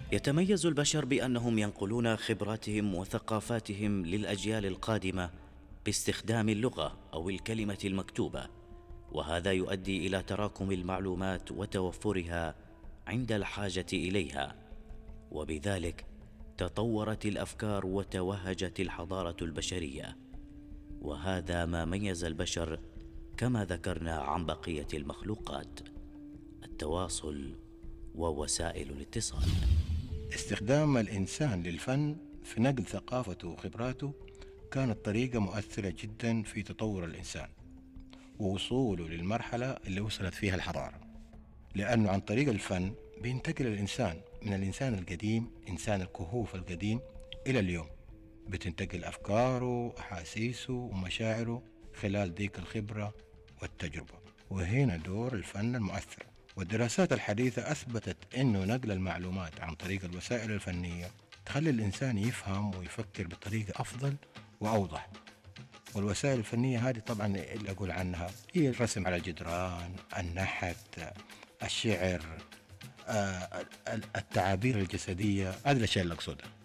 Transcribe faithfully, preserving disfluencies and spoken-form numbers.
يتميز البشر بأنهم ينقلون خبراتهم وثقافاتهم للأجيال القادمة باستخدام اللغة أو الكلمة المكتوبة، وهذا يؤدي إلى تراكم المعلومات وتوفرها عند الحاجة إليها، وبذلك تطورت الأفكار وتوهجت الحضارة البشرية. وهذا ما ميز البشر كما ذكرنا عن بقية المخلوقات: التواصل ووسائل الاتصال. استخدام الإنسان للفن في نقل ثقافته وخبراته كانت طريقة مؤثرة جدا في تطور الإنسان ووصوله للمرحلة اللي وصلت فيها الحضارة، لأنه عن طريق الفن بينتقل الإنسان من الإنسان القديم، إنسان الكهوف القديم، إلى اليوم. بتنتقل أفكاره، أحاسيسه ومشاعره خلال ديك الخبرة والتجربة، وهنا دور الفن المؤثر. والدراسات الحديثة أثبتت أنه نقل المعلومات عن طريق الوسائل الفنية تخلي الإنسان يفهم ويفكر بطريقة أفضل وأوضح. والوسائل الفنية هذه طبعا اللي أقول عنها هي الرسم على الجدران، النحت، الشعر، التعابير الجسدية، هذه الأشياء اللي أقصدها.